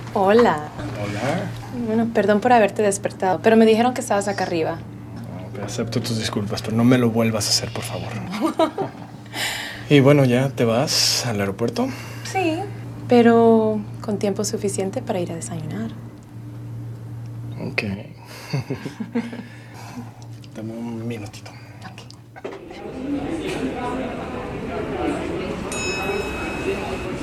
Hola. Hola. Bueno, perdón por haberte despertado, pero me dijeron que estabas acá arriba. Acepto tus disculpas, pero no me lo vuelvas a hacer, por favor. Y bueno, ¿ya te vas al aeropuerto? Sí, pero con tiempo suficiente para ir a desayunar. Ok. Dame un minutito. Ok.